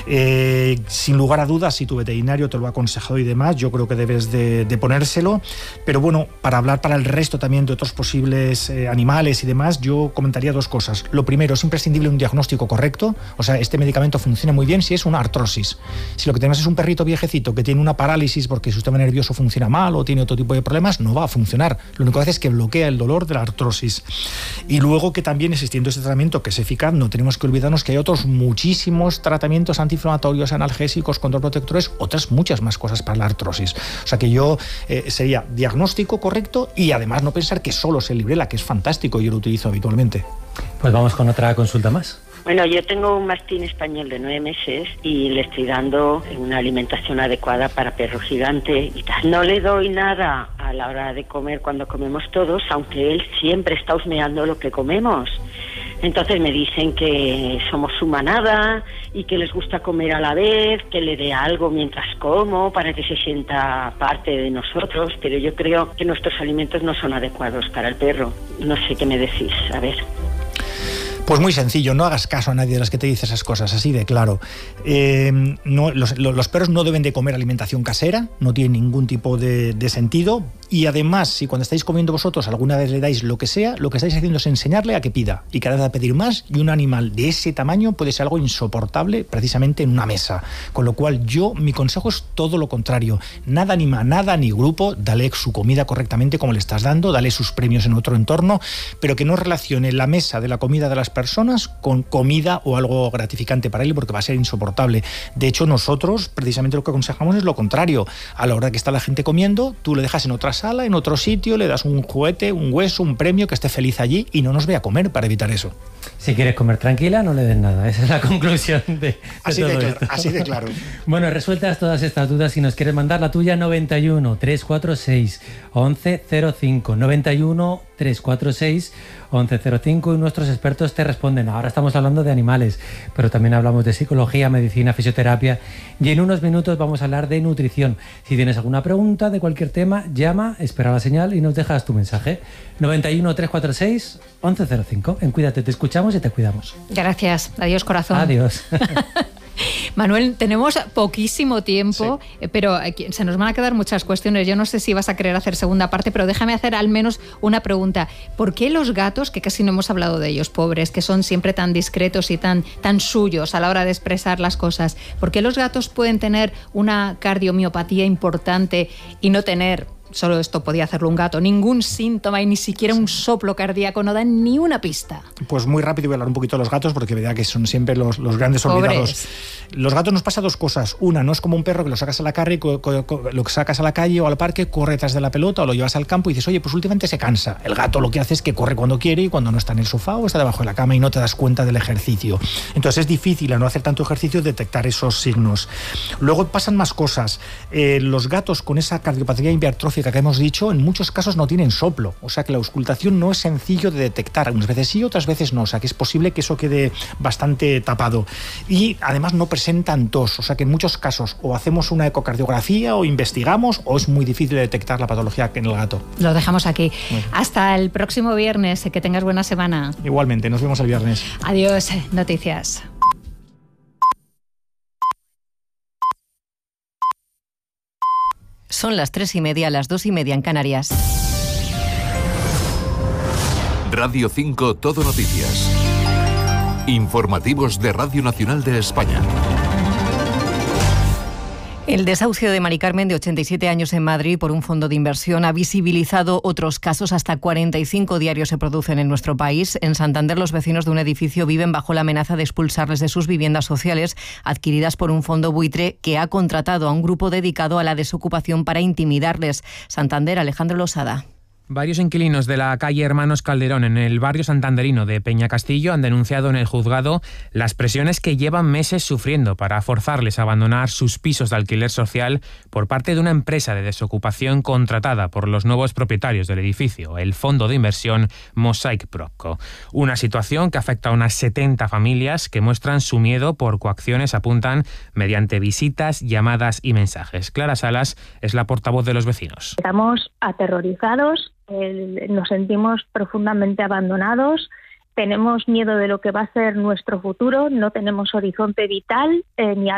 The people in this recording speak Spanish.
Sin lugar a dudas, si tu veterinario te lo ha aconsejado y demás, yo creo que debes de ponérselo. Pero bueno, para hablar para el resto también de otros posibles animales y demás, yo comentaría dos cosas. Lo primero, es imprescindible un diagnóstico correcto. O sea, este medicamento funciona muy bien si es una artrosis. Si lo que tenemos es un perrito viejecito que tiene una parálisis porque su sistema nervioso funciona mal o tiene otro tipo de problemas, no va a funcionar. Lo único que hace es que bloquea el dolor de la artrosis. Y luego que también, existiendo este tratamiento que es eficaz, no tenemos que olvidarnos que hay otros muchísimos tratamientos antiinflamatorios, analgésicos, controprotectores, otras muchas más cosas para la artrosis. O sea que yo sería diagnóstico correcto y además no pensar que solo es el Librela, que es fantástico, yo lo utilizo habitualmente. Pues vamos con otra consulta más. Bueno, yo tengo un mastín español de 9 meses y le estoy dando una alimentación adecuada para perro gigante y tal. No le doy nada a la hora de comer cuando comemos todos, aunque él siempre está husmeando lo que comemos. Entonces me dicen que somos su manada y que les gusta comer a la vez, que le dé algo mientras como para que se sienta parte de nosotros, pero yo creo que nuestros alimentos no son adecuados para el perro. No sé qué me decís, a ver. Pues muy sencillo, no hagas caso a nadie de las que te dice esas cosas, así de claro. Los perros no deben de comer alimentación casera, no tiene ningún tipo de sentido. Y además, si cuando estáis comiendo vosotros alguna vez le dais lo que sea, lo que estáis haciendo es enseñarle a que pida. Y cada vez va a pedir más, y un animal de ese tamaño puede ser algo insoportable precisamente en una mesa. Con lo cual mi consejo es todo lo contrario. Nada anima, nada ni grupo, dale su comida correctamente como le estás dando, dale sus premios en otro entorno, pero que no relacione la mesa de la comida de las personas con comida o algo gratificante para él, porque va a ser insoportable. De hecho, nosotros precisamente lo que aconsejamos es lo contrario. A la hora que está la gente comiendo, tú le dejas en otra sala, en otro sitio, le das un juguete, un hueso, un premio, que esté feliz allí y no nos vea comer para evitar eso. Si quieres comer tranquila, no le des nada. Esa es la conclusión de así todo de claro, esto. Así de claro. Bueno, resueltas todas estas dudas, si nos quieres mandar la tuya, 91 346 1105, 91 346 1105, y nuestros expertos te responden. Ahora estamos hablando de animales, pero también hablamos de psicología, medicina, fisioterapia, y en unos minutos vamos a hablar de nutrición. Si tienes alguna pregunta de cualquier tema, llama, espera la señal y nos dejas tu mensaje. 91 346 1105. En Cuídate, te escuchamos y te cuidamos. Gracias. Adiós, corazón. Adiós. Manuel, tenemos poquísimo tiempo, sí, pero se nos van a quedar muchas cuestiones. Yo no sé si vas a querer hacer segunda parte, pero déjame hacer al menos una pregunta. ¿Por qué los gatos, que casi no hemos hablado de ellos, pobres, que son siempre tan discretos y tan suyos a la hora de expresar las cosas, por qué los gatos pueden tener una cardiomiopatía importante y no tener, solo esto podía hacerlo un gato, ningún síntoma y ni siquiera un soplo cardíaco, no dan ni una pista? Pues muy rápido voy a hablar un poquito de los gatos, porque verá que son siempre los grandes olvidados. Pobres. Los gatos nos pasa dos cosas. Una, no es como un perro que lo sacas a la calle, o al parque, corre detrás de la pelota o lo llevas al campo y dices, oye, pues últimamente se cansa. El gato lo que hace es que corre cuando quiere y cuando no está en el sofá o está debajo de la cama y no te das cuenta del ejercicio. Entonces es difícil, al no hacer tanto ejercicio, detectar esos signos. Luego pasan más cosas. Los gatos con esa cardiopatía hipertrófica que hemos dicho, en muchos casos no tienen soplo. O sea que la auscultación no es sencillo de detectar. Unas veces sí, otras veces no. O sea que es posible que eso quede bastante tapado. Y además no presentan tos. O sea que en muchos casos o hacemos una ecocardiografía o investigamos, o es muy difícil de detectar la patología en el gato. Lo dejamos aquí. Bueno. Hasta el próximo viernes. Que tengas buena semana. Igualmente, nos vemos el viernes. Adiós. Noticias. Son las 3:30, las 2:30 en Canarias. Radio 5 Todo Noticias. Informativos de Radio Nacional de España. El desahucio de Mari Carmen, de 87 años, en Madrid por un fondo de inversión ha visibilizado otros casos. Hasta 45 diarios se producen en nuestro país. En Santander, los vecinos de un edificio viven bajo la amenaza de expulsarles de sus viviendas sociales adquiridas por un fondo buitre que ha contratado a un grupo dedicado a la desocupación para intimidarles. Santander, Alejandro Losada. Varios inquilinos de la calle Hermanos Calderón, en el barrio santanderino de Peñacastillo, han denunciado en el juzgado las presiones que llevan meses sufriendo para forzarles a abandonar sus pisos de alquiler social por parte de una empresa de desocupación contratada por los nuevos propietarios del edificio, el fondo de inversión Mosaic Propco. Una situación que afecta a unas 70 familias que muestran su miedo por coacciones, apuntan, mediante visitas, llamadas y mensajes. Clara Salas es la portavoz de los vecinos. Estamos aterrorizados. Nos sentimos profundamente abandonados, tenemos miedo de lo que va a ser nuestro futuro, no tenemos horizonte vital ni